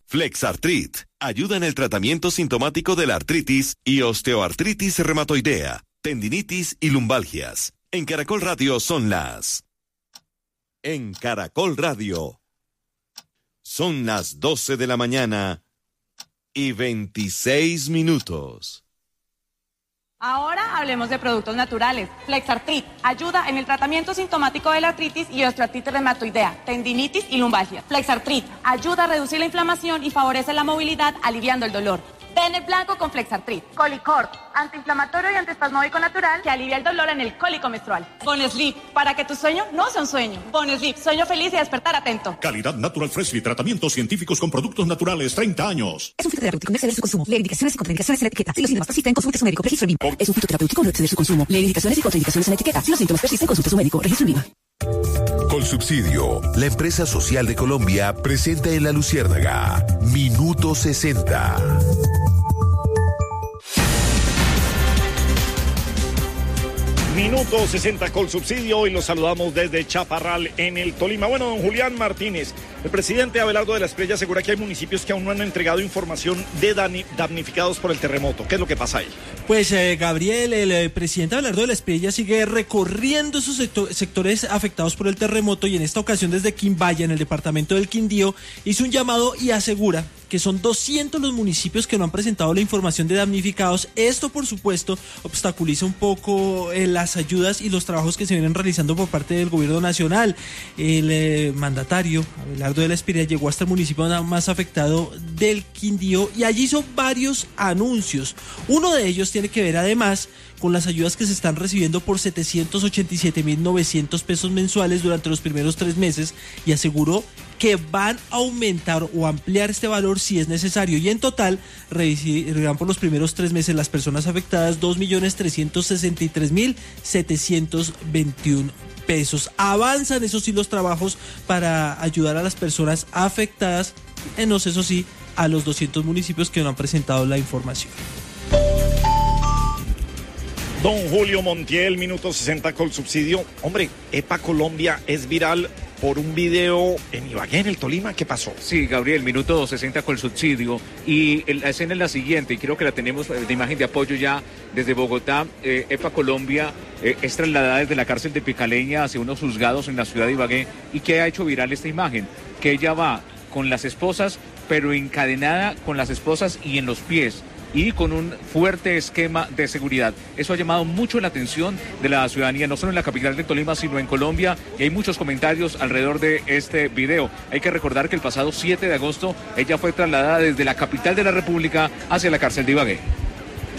Flexartrit ayuda en el tratamiento sintomático de la artritis y osteoartritis reumatoidea, tendinitis y lumbalgias. En Caracol Radio son las... En Caracol Radio son las 12 de la mañana y 26 minutos. Ahora hablemos de productos naturales. Flexartrit ayuda en el tratamiento sintomático de la artritis y osteoartritis reumatoidea, tendinitis y lumbalgia. Flexartrit ayuda a reducir la inflamación y favorece la movilidad, aliviando el dolor. Bennett blanco con Flexartrit. Colicort, antiinflamatorio y antiespasmódico natural que alivia el dolor en el cólico menstrual. Bonesleep, para que tu sueño no sea un sueño. Bonesleep, sueño feliz y despertar atento. Calidad Natural Freshly, tratamientos científicos con productos naturales, 30 años. Es un fitoterapéutico, no exceder su consumo. Lee indicaciones y contraindicaciones en la etiqueta. Si los síntomas persisten, consulte a su médico. Registro en VIVA. Es un fitoterapéutico, no exceder su consumo. Lee indicaciones y contraindicaciones en la etiqueta. Si los síntomas persisten, consulte a su médico. Registro en VIVA. Colsubsidio, la empresa social de Colombia, presenta en La Luciérnaga Minuto 60. Minuto 60 Colsubsidio y los saludamos desde Chaparral en el Tolima. Bueno, don Julián Martínez, el presidente Abelardo de la Espriella asegura que hay municipios que aún no han entregado información de damnificados por el terremoto. ¿Qué es lo que pasa ahí? Pues Gabriel, el presidente Abelardo de la Espriella sigue recorriendo esos sectores afectados por el terremoto y en esta ocasión desde Quimbaya, en el departamento del Quindío, hizo un llamado y asegura que son 200 los municipios que no han presentado la información de damnificados. Esto, por supuesto, obstaculiza un poco las ayudas y los trabajos que se vienen realizando por parte del gobierno nacional. El mandatario Abelardo de la Espriella llegó hasta el municipio más afectado del Quindío y allí hizo varios anuncios. Uno de ellos tiene que ver además con las ayudas que se están recibiendo por 787.900 pesos mensuales durante los primeros 3 meses y aseguró que van a aumentar o ampliar este valor si es necesario y en total recibirán por los primeros 3 meses las personas afectadas 2.363.721 pesos. Avanzan, eso sí, los trabajos para ayudar a las personas afectadas, menos eso sí, a los 200 municipios que no han presentado la información. Don Julio Montiel, Minuto 60 Colsubsidio. Hombre, EPA Colombia es viral por un video en Ibagué, en el Tolima. ¿Qué pasó? Sí, Gabriel, Minuto 60 Colsubsidio. Y la escena es la siguiente, y creo que la tenemos de imagen de apoyo ya desde Bogotá. EPA Colombia es trasladada desde la cárcel de Picaleña hacia unos juzgados en la ciudad de Ibagué. ¿Y qué ha hecho viral esta imagen? Que ella va con las esposas, pero encadenada con las esposas y en los pies, y con un fuerte esquema de seguridad. Eso ha llamado mucho la atención de la ciudadanía, no solo en la capital de Tolima, sino en Colombia, y hay muchos comentarios alrededor de este video. Hay que recordar que el pasado 7 de agosto ella fue trasladada desde la capital de la República hacia la cárcel de Ibagué.